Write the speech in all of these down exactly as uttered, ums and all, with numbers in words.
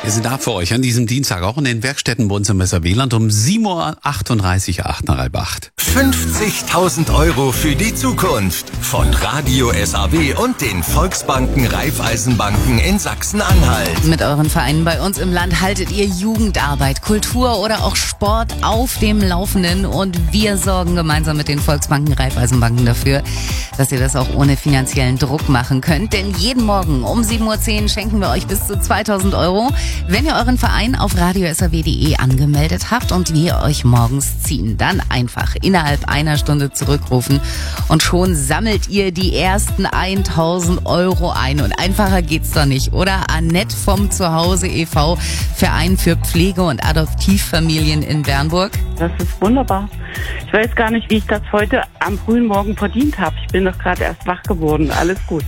Wir sind da für euch an diesem Dienstag, auch in den Werkstätten bei uns im Weserwieland um sieben Uhr achtunddreißig, acht nach halb acht. fünfzigtausend Euro für die Zukunft von Radio S A W und den Volksbanken Raiffeisenbanken in Sachsen-Anhalt. Mit euren Vereinen bei uns im Land haltet ihr Jugendarbeit, Kultur oder auch Sport auf dem Laufenden und wir sorgen gemeinsam mit den Volksbanken Raiffeisenbanken dafür, dass ihr das auch ohne finanziellen Druck machen könnt. Denn jeden Morgen um sieben Uhr zehn schenken wir euch bis zu zweitausend Euro, wenn ihr euren Verein auf radio s a w punkt d e angemeldet habt und wir euch morgens ziehen. Dann einfach innerhalb einer Stunde zurückrufen und schon sammelt ihr die ersten tausend Euro ein. Und einfacher geht's doch nicht, oder? Annette vom Zuhause e V, Verein für Pflege- und Adoptivfamilien in Bernburg. Das ist wunderbar. Ich weiß gar nicht, wie ich das heute am frühen Morgen verdient habe. Ich bin doch gerade erst wach geworden. Alles gut.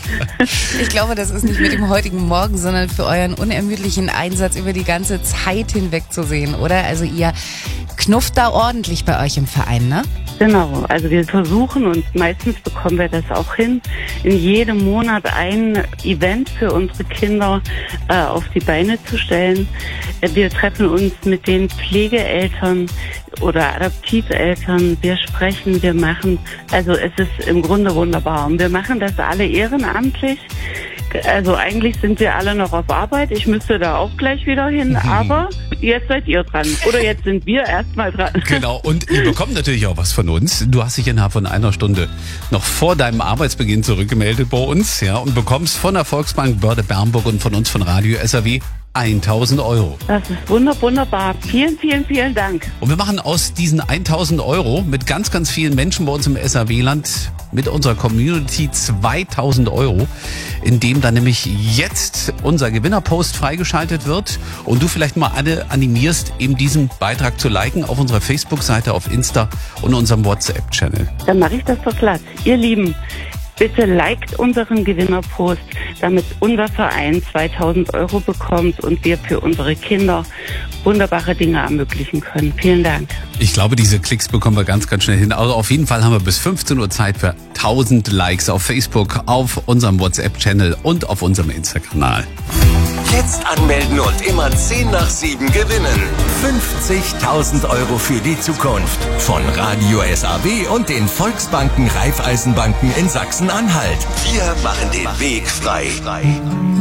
Ich glaube, das ist nicht mit dem heutigen Morgen, sondern für euren unermüdlichen Einsatz über die ganze Zeit hinweg zu sehen, oder? Also ihr knufft da ordentlich bei euch im Verein, ne? Genau, also wir versuchen und meistens bekommen wir das auch hin, in jedem Monat ein Event für unsere Kinder äh, auf die Beine zu stellen. Wir treffen uns mit den Pflegeeltern oder Adoptiveltern, wir sprechen, wir machen, also es ist im Grunde wunderbar und wir machen das alle ehrenamtlich. Also eigentlich sind wir alle noch auf Arbeit. Ich müsste da auch gleich wieder hin, mhm. aber jetzt seid ihr dran. Oder jetzt sind wir erstmal dran. Genau, und ihr bekommt natürlich auch was von uns. Du hast dich innerhalb von einer Stunde noch vor deinem Arbeitsbeginn zurückgemeldet bei uns, ja, und bekommst von der Volksbank Börde Bernburg und von uns von Radio S A W tausend Euro. Das ist wunder, wunderbar. Vielen, vielen, vielen Dank. Und wir machen aus diesen tausend Euro mit ganz, ganz vielen Menschen bei uns im S A W-Land, mit unserer Community zweitausend Euro, indem dann nämlich jetzt unser Gewinnerpost freigeschaltet wird und du vielleicht mal alle animierst, eben diesen Beitrag zu liken auf unserer Facebook-Seite, auf Insta und unserem WhatsApp-Channel. Dann mache ich das doch glatt. Ihr Lieben, bitte liked unseren Gewinnerpost, damit unser Verein zweitausend Euro bekommt und wir für unsere Kinder wunderbare Dinge ermöglichen können. Vielen Dank. Ich glaube, diese Klicks bekommen wir ganz, ganz schnell hin. Also auf jeden Fall haben wir bis fünfzehn Uhr Zeit für tausend Likes auf Facebook, auf unserem WhatsApp-Channel und auf unserem Insta-Kanal. Jetzt anmelden und immer zehn nach sieben gewinnen. fünfzigtausend Euro für die Zukunft von Radio S A W und den Volksbanken Raiffeisenbanken in Sachsen-Anhalt. Wir machen den Weg frei.